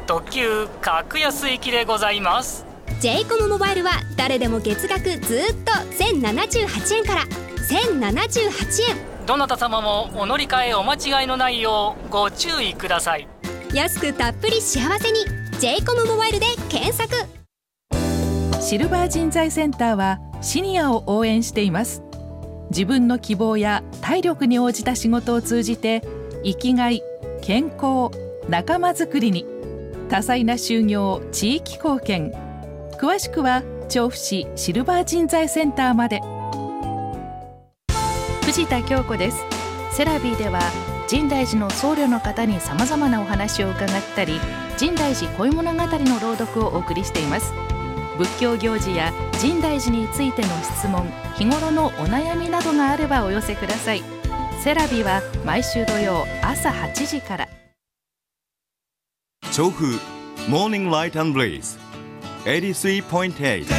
特急格安行きでございます。 j コムモバイルは誰でも月額ずっと1078円から1078円。 どなた様もお乗り換えお間違いのないようご注意ください。 安くたっぷり幸せに j コムモバイルで検索。 シルバー人材センターはシニアを応援しています。自分の希望や体力に応じた仕事を通じて生きがい、健康、仲間づくりに多彩な就業、地域貢献。詳しくは調布市シルバー人材センターまで。藤田京子です。セラビーでは深大寺の僧侶の方にさまざまなお話を伺ったり、深大寺恋物語の朗読をお送りしています。仏教行事や深大寺についての質問、日頃のお悩みなどがあればお寄せください。セラビは毎週土曜朝8時から。 調布モーニングライト&ブレイズ 83.8